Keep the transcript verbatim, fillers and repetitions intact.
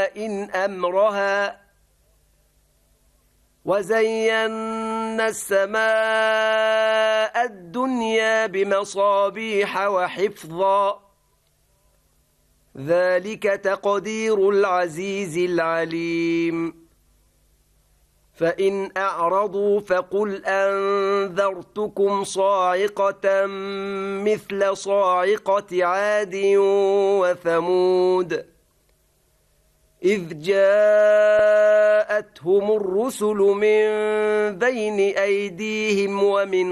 سماء أمرها وزينا السماء الدنيا بمصابيح وحفظا ذلك تقدير العزيز العليم فإن أعرضوا فقل أنذرتكم صاعقة مثل صاعقة عاد وثمود إذ جاءتهم الرسل من بين أيديهم ومن